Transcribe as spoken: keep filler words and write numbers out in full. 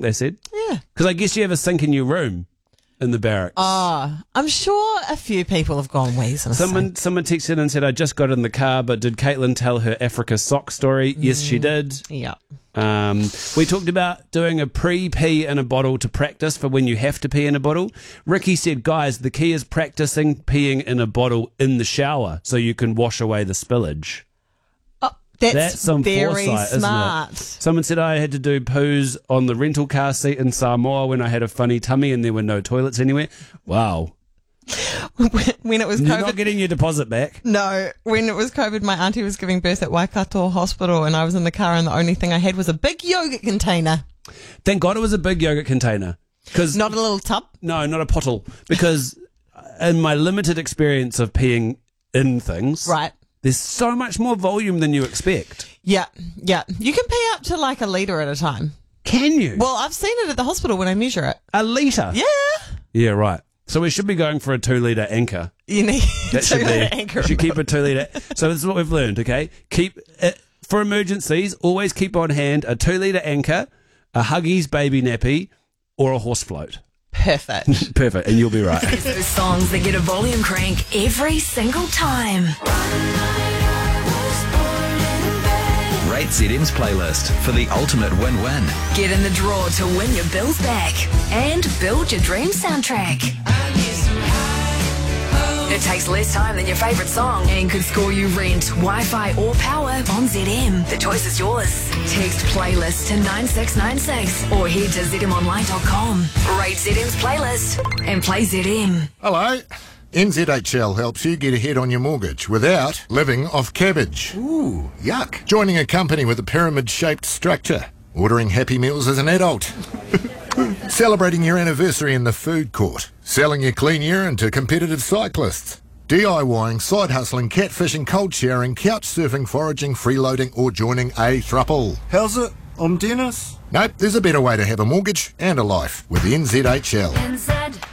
they said. Yeah. Because I guess you have a sink in your room in the barracks. Oh, I'm sure a few people have gone wheeze in a Someone sink. someone texted and said, I just got in the car, but did Caitlin tell her Africa sock story? Yes, she did. Yeah. Um, we talked about doing a pre-pee in a bottle to practice for when you have to pee in a bottle. Ricky said, guys, the key is practicing peeing in a bottle in the shower so you can wash away the spillage. Oh, that's, That's some very foresight, smart. isn't it? Someone said I had to do poos on the rental car seat in Samoa when I had a funny tummy and there were no toilets anywhere. Wow. When it was You're COVID. not getting your deposit back. No, when it was COVID, my auntie was giving birth at Waikato Hospital and I was in the car and the only thing I had was a big yogurt container. Thank God it was a big yogurt container. Cause, Not a little tub? no, not a pottle. Because in my limited experience of peeing in things, Right. there's so much more volume than you expect. Yeah, yeah. You can pee up to like a litre at a time. Can you? Well, I've seen it at the hospital when I measure it. a litre? Yeah. Yeah, right. So we should be going for a two-litre anchor. You need That to should be. anchor. You should keep a two-litre. So this is what we've learned, okay? Keep uh, for emergencies, always keep on hand a two-litre anchor, a Huggies baby nappy, or a horse float. Perfect. Perfect, and you'll be right. It's those songs that get a volume crank every single time. Rate Z M's playlist for the ultimate win-win. Get in the draw to win your bills back and build your dream soundtrack. It takes less time than your favourite song and could score you rent, Wi-Fi or power on Z M. The choice is yours. Text playlist to nine six nine six or head to z m online dot com. Rate Z M's playlist and play Z M. Hello. N Z H L helps you get ahead on your mortgage without living off cabbage. Ooh, yuck. Joining a company with a pyramid-shaped structure. Ordering Happy Meals as an adult. Celebrating your anniversary in the food court. Selling your clean urine to competitive cyclists. DIYing, side hustling, catfishing, cold showering, couch surfing, foraging, freeloading, or joining a thruple. How's it? I'm Dennis. Nope, there's a better way to have a mortgage and a life with N Z H L. N Z